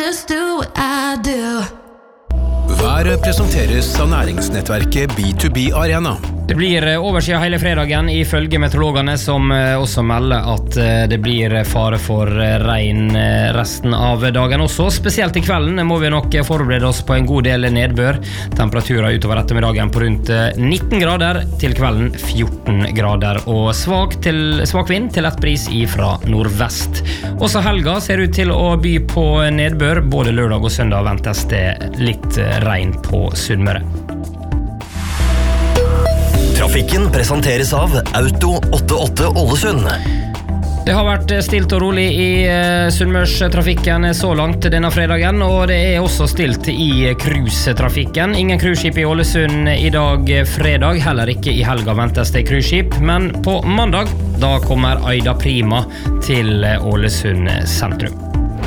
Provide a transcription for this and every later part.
just do what I do. Været presenteres av næringsnettverket B2B Arena. Det blir oversida hele fredagen ifølge meteorologene som også melder at det blir fare for regn resten av dagen også. Spesielt i kvelden må vi nok forberede oss på en god del nedbør. Temperaturer utover ettermiddagen på rundt 19 grader, til kvelden 14 grader og svak vind til lett bris fra nordvest. Også helga ser ut til å by på nedbør. Både lørdag og søndag ventes det litt regn på Sunnmøre. Trafikken presenteres av Auto 88 Ålesund. Det har vært stilt og rolig i Sunnmørstrafikken så langt denne fredagen, og det også stilt i cruisetrafikken. Ingen cruiseskip i Ålesund i dag fredag, heller ikke i helga ventes det cruiseskip, men på mandag da kommer Aida Prima til Ålesund sentrum.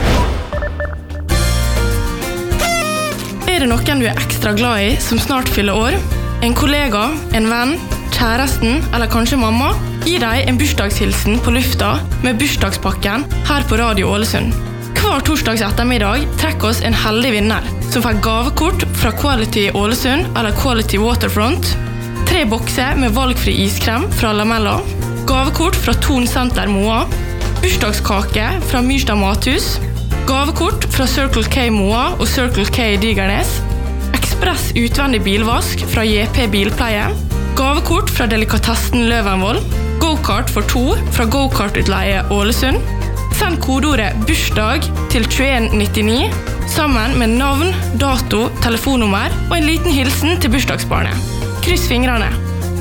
Det noen du ekstra glad i som snart fyller år? En kollega, en venn, kjæresten eller kanskje mamma? Gi deg en bursdagshilsen på lufta med bursdagspakken her på Radio Ålesund. Hver torsdags ettermiddag trekker oss en heldig vinner som får gavekort fra Quality Ålesund eller Quality Waterfront, 3 bokser med valgfri iskrem fra Lamella, gavekort fra Thon Center Moa, bursdagskake fra Myrstad Mathus, gavekort fra Circle K Moa og Circle K Digernes, ekspress utvendig bilvask fra JP Bilpleie, gavekort fra Delikatessen Løvenvoll, go-kart for 2 fra Go-kart-utleie Ålesund. Send kodeordet bursdag til 2199 sammen med navn, dato, telefonnummer og en liten hilsen til bursdagsbarnet. Kryss fingrene.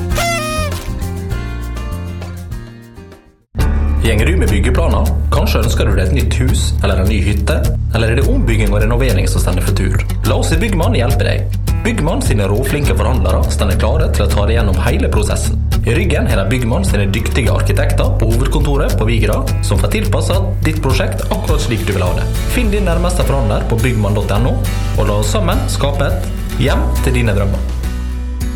Gjenger du med byggeplaner? Kanskje ønsker du deg et nytt hus eller en ny hytte? Eller er det ombygging og renovering som stender for tur? La oss i Byggmann hjelpe deg. Byggmann sine råflinke forhandlere stender klare til å ta deg gjennom hele prosessen. I ryggen har Byggmann sine dyktige arkitekter på hovedkontoret på Vigra som får tilpasset ditt prosjekt akkurat slik du vil ha det. Finn din nærmeste forhandler på byggmann.no og la oss sammen skape et hjem til dine drømmer.